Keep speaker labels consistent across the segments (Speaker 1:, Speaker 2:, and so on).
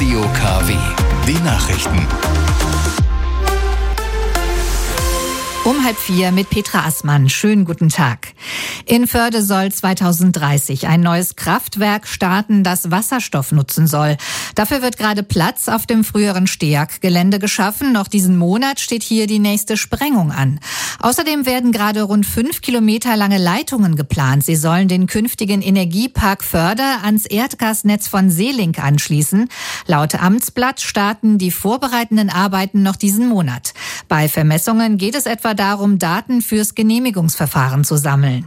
Speaker 1: Radio KW. Die Nachrichten.
Speaker 2: Um 3:30 mit Petra Assmann. Schönen guten Tag. In Förde soll 2030 ein neues Kraftwerk starten, das Wasserstoff nutzen soll. Dafür wird gerade Platz auf dem früheren STEAG-Gelände geschaffen. Noch diesen Monat steht hier die nächste Sprengung an. Außerdem werden gerade rund 5 Kilometer lange Leitungen geplant. Sie sollen den künftigen Energiepark Förde ans Erdgasnetz von Seelink anschließen. Laut Amtsblatt starten die vorbereitenden Arbeiten noch diesen Monat. Bei Vermessungen geht es etwa darum, Daten fürs Genehmigungsverfahren zu sammeln.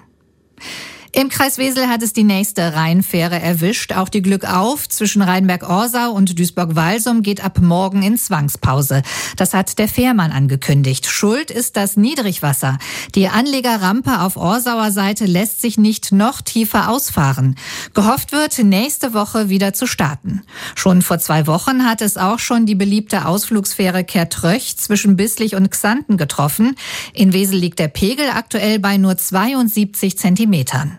Speaker 2: Im Kreis Wesel hat es die nächste Rheinfähre erwischt. Auch die Glückauf zwischen Rheinberg-Orsau und Duisburg-Walsum geht ab morgen in Zwangspause. Das hat der Fährmann angekündigt. Schuld ist das Niedrigwasser. Die Anlegerrampe auf Orsauer Seite lässt sich nicht noch tiefer ausfahren. Gehofft wird, nächste Woche wieder zu starten. Schon vor 2 Wochen hat es auch schon die beliebte Ausflugsfähre Kertröch zwischen Bisslich und Xanten getroffen. In Wesel liegt der Pegel aktuell bei nur 72 Zentimetern.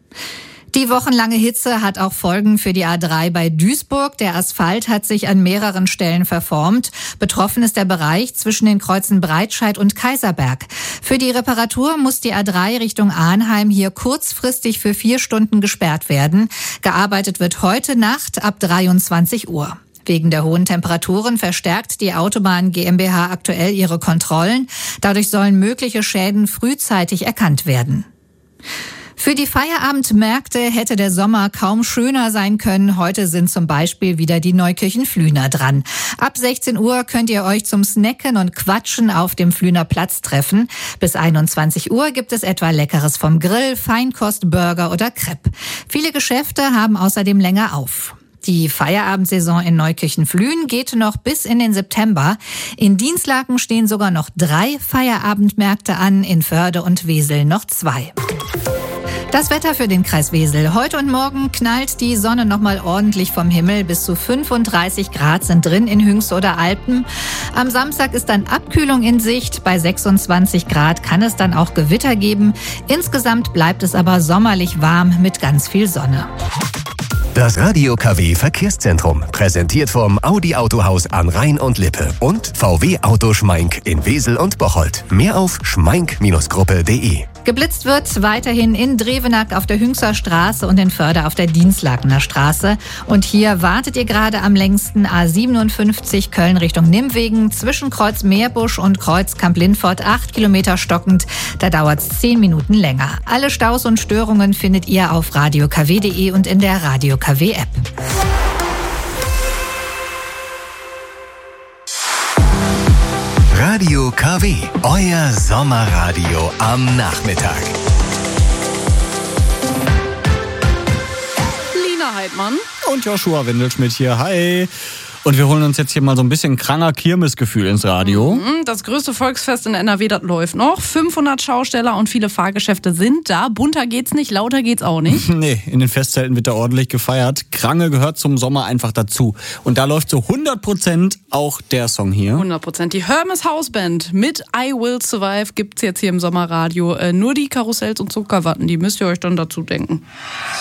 Speaker 2: Die wochenlange Hitze hat auch Folgen für die A3 bei Duisburg. Der Asphalt hat sich an mehreren Stellen verformt. Betroffen ist der Bereich zwischen den Kreuzen Breitscheid und Kaiserberg. Für die Reparatur muss die A3 Richtung Arnheim hier kurzfristig für 4 Stunden gesperrt werden. Gearbeitet wird heute Nacht ab 23 Uhr. Wegen der hohen Temperaturen verstärkt die Autobahn GmbH aktuell ihre Kontrollen. Dadurch sollen mögliche Schäden frühzeitig erkannt werden. Für die Feierabendmärkte hätte der Sommer kaum schöner sein können. Heute sind zum Beispiel wieder die Neukirchen Flühner dran. Ab 16 Uhr könnt ihr euch zum Snacken und Quatschen auf dem Flühner Platz treffen. Bis 21 Uhr gibt es etwa Leckeres vom Grill, Feinkost, Burger oder Crepe. Viele Geschäfte haben außerdem länger auf. Die Feierabendsaison in Neukirchen-Flühen geht noch bis in den September. In Dinslaken stehen sogar noch 3 Feierabendmärkte an, in Förde und Wesel noch 2. Das Wetter für den Kreis Wesel. Heute und morgen knallt die Sonne nochmal ordentlich vom Himmel. Bis zu 35 Grad sind drin in Hünx oder Alpen. Am Samstag ist dann Abkühlung in Sicht. Bei 26 Grad kann es dann auch Gewitter geben. Insgesamt bleibt es aber sommerlich warm mit ganz viel Sonne.
Speaker 1: Das Radio KW Verkehrszentrum, präsentiert vom Audi Autohaus an Rhein und Lippe und VW Auto Schmeink in Wesel und Bocholt. Mehr auf schmeink-gruppe.de.
Speaker 2: Geblitzt wird weiterhin in Drevenack auf der Hünxer Straße und in Förde auf der Dinslakener Straße. Und hier wartet ihr gerade am längsten A57 Köln Richtung Nimwegen zwischen Kreuz Meerbusch und Kreuz Kamp-Lindfort 8 Kilometer stockend. Da dauert es 10 Minuten länger. Alle Staus und Störungen findet ihr auf radiokw.de und in der Radio KW App.
Speaker 1: Radio KW, euer Sommerradio am Nachmittag.
Speaker 3: Lina Heidmann
Speaker 4: und Joshua Windelschmidt hier. Hi. Und wir holen uns jetzt hier mal so ein bisschen kranger Kirmesgefühl ins Radio.
Speaker 3: Das größte Volksfest in NRW, das läuft noch. 500 Schausteller und viele Fahrgeschäfte sind da. Bunter geht's nicht, lauter geht's auch nicht.
Speaker 4: Nee, in den Festzelten wird da ordentlich gefeiert. Krange gehört zum Sommer einfach dazu. Und da läuft so 100% auch der Song hier.
Speaker 3: 100%. Die Hermes Hausband mit I Will Survive gibt's jetzt hier im Sommerradio. Nur die Karussells und Zuckerwatten, die müsst ihr euch dann dazu denken.